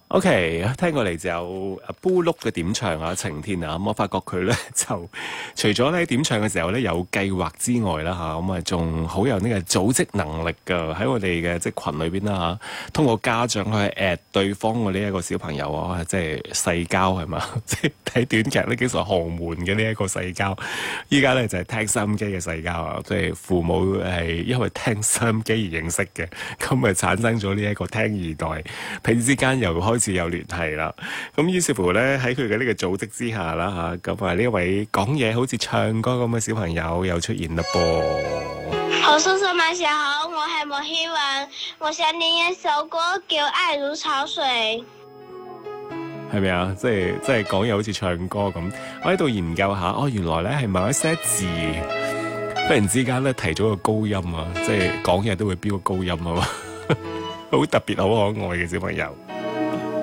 OK，聽過嚟就有阿布碌嘅點唱啊，晴天啊，咁我發覺佢咧就除咗咧點唱嘅時候咧有計劃之外啦嚇，咁啊仲好有呢個組織能力㗎，喺我哋嘅即係群裏邊啦嚇，通過家長去 at 對方嘅呢一個小朋友啊，即係世交係嘛，即係睇短劇咧經常豪門嘅呢一個世交，依家咧就係聽收音機嘅世交啊，即係父母係因為聽收音機而認識嘅，咁咪產生咗呢一個聽二代，彼此之間又開始有聯繫啦。咁於是乎咧喺佢嘅呢個組織之下啦嚇，咁啊呢一位講嘢好似唱歌咁嘅小朋友又出現啦噃。 好叔叔晚上好，我係莫希雲，我想念一首歌叫《愛如潮水》。 係咪啊？即係講嘢好似唱歌咁。我喺度研究下，哦，原來咧係某一些字，忽然之間咧提咗個高音啊！即係講嘢都會飆個高音啊嘛，好特別、好可愛嘅小朋友。